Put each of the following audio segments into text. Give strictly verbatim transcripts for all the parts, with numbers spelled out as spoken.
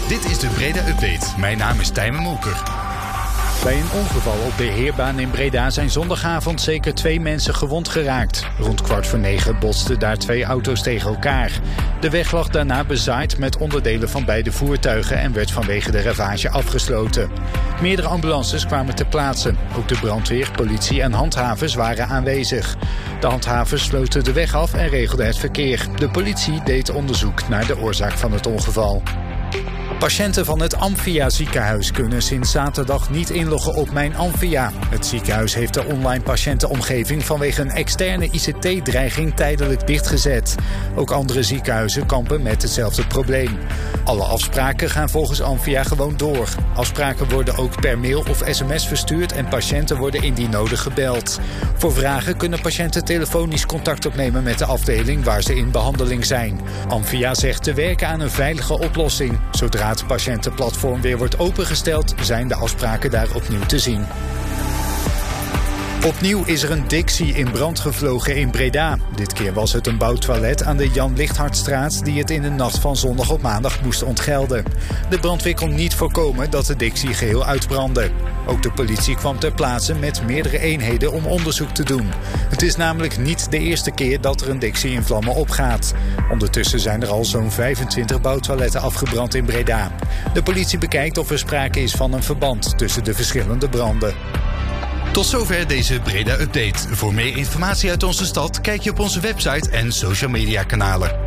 Dit is de Breda Update. Mijn naam is Tijmen Molker. Bij een ongeval op de Heerbaan in Breda zijn zondagavond zeker twee mensen gewond geraakt. Rond kwart voor negen botsten daar twee auto's tegen elkaar. De weg lag daarna bezaaid met onderdelen van beide voertuigen en werd vanwege de ravage afgesloten. Meerdere ambulances kwamen ter plaatse. Ook de brandweer, politie en handhavers waren aanwezig. De handhavers sloten de weg af en regelden het verkeer. De politie deed onderzoek naar de oorzaak van het ongeval. Patiënten van het Amphia ziekenhuis kunnen sinds zaterdag niet inloggen op Mijn Amphia. Het ziekenhuis heeft de online patiëntenomgeving vanwege een externe I C T-dreiging tijdelijk dichtgezet. Ook andere ziekenhuizen kampen met hetzelfde probleem. Alle afspraken gaan volgens Amphia gewoon door. Afspraken worden ook per mail of sms verstuurd en patiënten worden indien nodig gebeld. Voor vragen kunnen patiënten telefonisch contact opnemen met de afdeling waar ze in behandeling zijn. Amphia zegt te werken aan een veilige oplossing. Zodra het patiëntenplatform weer wordt opengesteld, zijn de afspraken daar opnieuw te zien. Opnieuw is er een Dixie in brand gevlogen in Breda. Dit keer was het een bouwtoilet aan de Jan Lichthartstraat die het in de nacht van zondag op maandag moest ontgelden. De brandweer kon niet voorkomen dat de Dixie geheel uitbrandde. Ook de politie kwam ter plaatse met meerdere eenheden om onderzoek te doen. Het is namelijk niet de eerste keer dat er een Dixie in vlammen opgaat. Ondertussen zijn er al zo'n vijfentwintig bouwtoiletten afgebrand in Breda. De politie bekijkt of er sprake is van een verband tussen de verschillende branden. Tot zover deze Breda Update. Voor meer informatie uit onze stad kijk je op onze website en social media kanalen.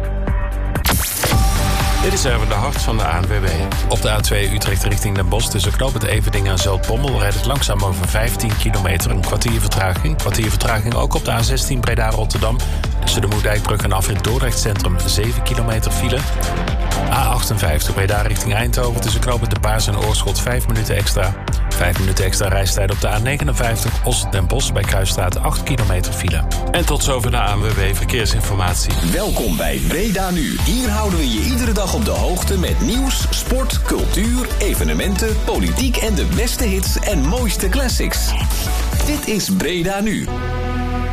Dit is even de hart van de A N W B. Op de A twee Utrecht richting Den Bosch tussen knooppunt Everdingen en Zoutbommel rijdt het langzaam over vijftien kilometer, een kwartier vertraging. Kwartier vertraging ook op de A zestien Breda-Rotterdam. Tussen de Moerdijkbrug en afrit Dordrecht Centrum zeven kilometer file. A achtenvijftig Breda richting Eindhoven tussen knooppunt De Paars en Oorschot vijf minuten extra. vijf minuten extra reistijd op de A negenenvijftig Os-Den Bosch bij Kruisstraat acht kilometer file. En tot zover de A N W B Verkeersinformatie. Welkom bij Breda Nu. Hier houden we je iedere dag op de hoogte met nieuws, sport, cultuur, evenementen, politiek en de beste hits en mooiste classics. Dit is Breda Nu.